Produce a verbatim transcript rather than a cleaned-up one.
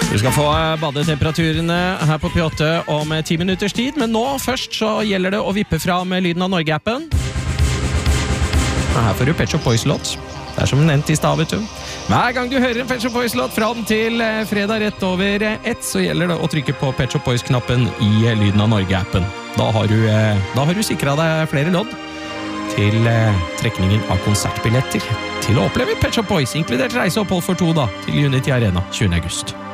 Du skal få badetemperaturene her på P åtte om ti minutters tid, men nå først så gjelder det å vippe fram Lyden av Norge-appen. Her får du Pet Shop Boys-låt. Det er som nevnt i stad, vet du. Hver gang du hører en Pet Shop Boys-låt fram til fredag rett over ett, så gjelder det å trykke på Pet Shop Boys-knappen i Lyden av Norge-appen. Da har du, da har du sikret deg flere lodd til trekningen av konsertbilletter til å oppleve Pet Shop Boys, inkludert reiseopphold for to da, til Unity Arena tjuende august.